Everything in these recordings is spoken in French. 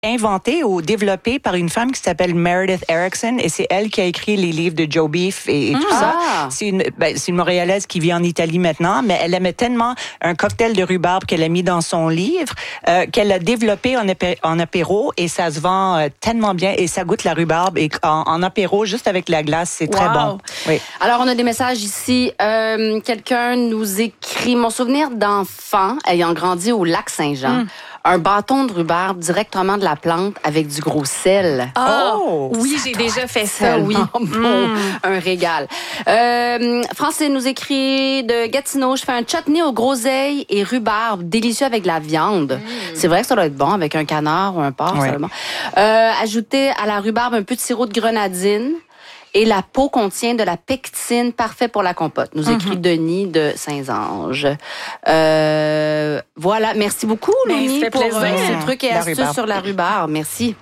inventé ou développé par une femme qui s'appelle Meredith Erickson et c'est elle qui a écrit les livres de Joe Beef et tout ça. C'est une Montréalaise qui vit en Italie maintenant, mais elle aimait tellement un cocktail de rhubarbe qu'elle a mis dans son livre qu'elle a développé en apéro et ça se vend tellement bien et ça goûte la rhubarbe et en apéro juste avec la glace, c'est très bon. Oui. Alors on a des messages ici. Quelqu'un nous écrit mon souvenir d'enfant ayant grandi au lac Saint-Jean. Un bâton de rhubarbe directement de la plante avec du gros sel. Oui, j'ai déjà fait ça, oui. Bon, un régal. Francine nous écrit de Gatineau, je fais un chutney aux groseilles et rhubarbe, délicieux avec de la viande. C'est vrai que ça doit être bon avec un canard ou un porc, seulement. Ajoutez à la rhubarbe un peu de sirop de grenadine. Et la peau contient de la pectine, parfait pour la compote. Nous écrit Denis de Saint-Ange. Voilà, merci beaucoup, Louis, pour ces trucs et astuces sur la rhubarbe. Merci.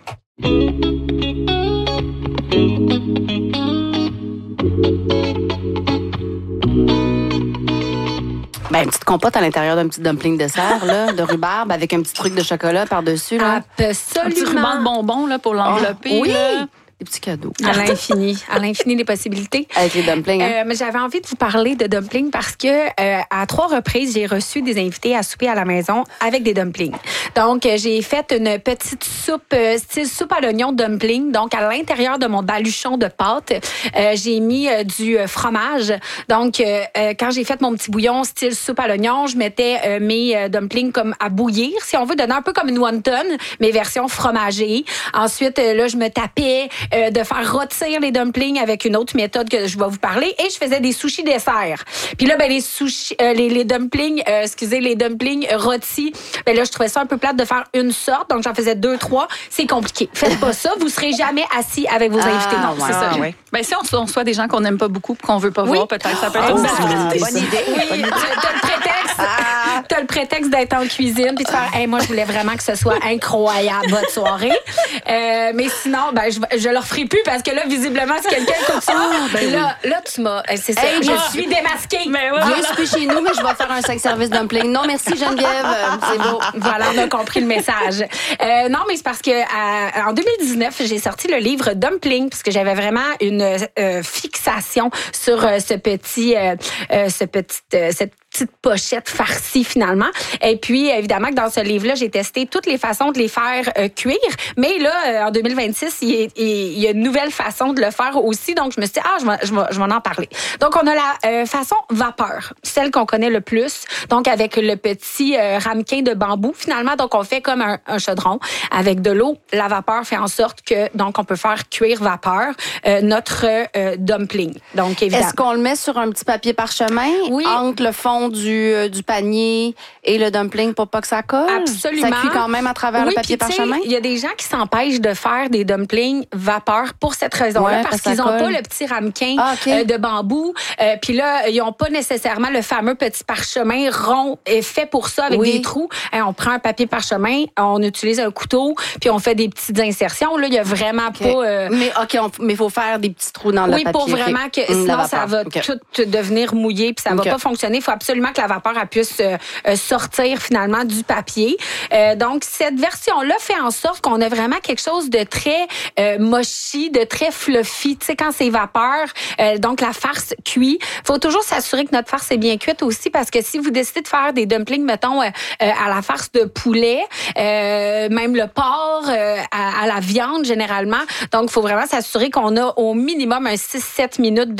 Ben, une petite compote à l'intérieur d'un petit dumpling de serre, là, de rhubarbe, avec un petit truc de chocolat par-dessus. Là. Absolument. Un petit ruban de bonbons là, pour l'envelopper. Oui! Là. Des petits cadeaux. À l'infini les possibilités. Avec les dumplings. Mais j'avais envie de vous parler de dumplings parce que à 3 reprises, j'ai reçu des invités à souper à la maison avec des dumplings. Donc, j'ai fait une petite soupe, style soupe à l'oignon dumpling. Donc, à l'intérieur de mon baluchon de pâte, j'ai mis du fromage. Donc, quand j'ai fait mon petit bouillon style soupe à l'oignon, je mettais mes dumplings comme à bouillir, si on veut, donner un peu comme une wonton, mais version fromagée. Ensuite, là, je me tapais de faire rôtir les dumplings avec une autre méthode que je vais vous parler et je faisais des sushis dessert. Puis là, ben les sushis, les dumplings, les dumplings rôtis, ben là, je trouvais ça un peu plate de faire une sorte, donc j'en faisais 2, 3. C'est compliqué. Faites pas ça, vous serez jamais assis avec vos invités. Non, c'est ça. Oui. Ben si on soit des gens qu'on n'aime pas beaucoup, qu'on veut pas voir, peut-être ça peut être une possibilité. Bonne idée. Oui, t'as le prétexte d'être en cuisine puis de faire hey, moi je voulais vraiment que ce soit incroyable votre soirée. Mais sinon ben je leur ferai plus parce que là visiblement si quelqu'un écoute ça là tu m'as c'est ça Hey, je suis démasquée. Mais ouais. Viens souper chez nous, mais je vais faire un 5 services dumpling. Non, merci Geneviève. C'est beau. Voilà, on a compris le message. Non, mais c'est parce que en 2019, j'ai sorti le livre Dumpling parce que j'avais vraiment une fixation sur cette petite pochette farcie finalement. Et puis évidemment que dans ce livre-là, j'ai testé toutes les façons de les faire cuire. Mais là, en 2026, il y a une nouvelle façon de le faire aussi. Donc je me suis dit je vais en parler. Donc on a la façon vapeur, celle qu'on connaît le plus. Donc avec le petit ramequin de bambou finalement. Donc on fait comme un chaudron avec de l'eau. La vapeur fait en sorte que donc on peut faire cuire vapeur notre dumpling. Donc évidemment. Est-ce qu'on le met sur un petit papier parchemin entre le fond du panier et le dumpling pour pas que ça colle? Absolument. Ça cuit quand même à travers le papier parchemin? Il y a des gens qui s'empêchent de faire des dumplings vapeur pour cette raison-là, parce qu'ils n'ont pas le petit ramequin de bambou. Puis là, ils n'ont pas nécessairement le fameux petit parchemin rond fait pour ça avec des trous. On prend un papier parchemin, on utilise un couteau, puis on fait des petites insertions. Là, il y a vraiment pas... Mais il faut faire des petits trous dans le papier. Oui, pour vraiment que sinon ça va tout devenir mouillé puis ça va pas fonctionner. Il faut absolument que la vapeur puisse sortir finalement du papier. Donc cette version-là fait en sorte qu'on a vraiment quelque chose de très mochi, de très fluffy. Tu sais quand c'est vapeur, donc la farce cuit. Faut toujours s'assurer que notre farce est bien cuite aussi parce que si vous décidez de faire des dumplings, mettons à la farce de poulet, même le porc, à la viande généralement. Donc il faut vraiment s'assurer qu'on a au minimum un 6-7 minutes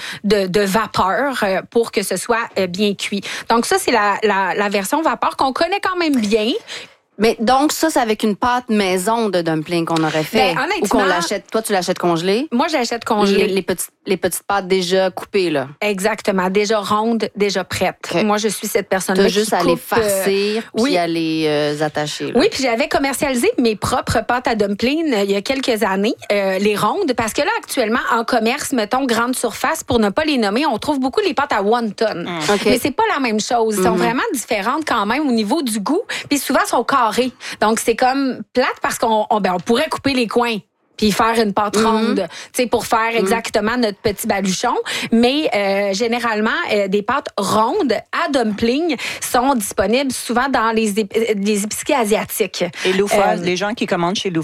de vapeur pour que ce soit bien cuit. Donc ça, c'est la version vapeur qu'on connaît quand même bien. Mais donc, ça, c'est avec une pâte maison de dumpling qu'on aurait fait. Ben, honnêtement, ou qu'on l'achète. Toi, tu l'achètes congelé? Moi, j'achète congelé. Les petites pâtes déjà coupées, là. Exactement. Déjà rondes, déjà prêtes. Okay. Moi, je suis cette personne-là. T'as juste à les farcir puis à les attacher. Là. Oui, puis j'avais commercialisé mes propres pâtes à dumpling il y a quelques années, les rondes, parce que là, actuellement, en commerce, mettons, grande surface, pour ne pas les nommer, on trouve beaucoup les pâtes à wonton. Okay. Mais c'est pas la même chose. Elles sont vraiment différentes quand même au niveau du goût. Puis souvent, elles sont carrées. Donc, c'est comme plate parce qu'on pourrait couper les coins. puis faire une pâte ronde, tu sais, pour faire exactement notre petit baluchon. Mais généralement, des pâtes rondes à dumpling sont disponibles souvent dans les épiceries asiatiques. Et Loufoise, les gens qui commandent chez Loufoise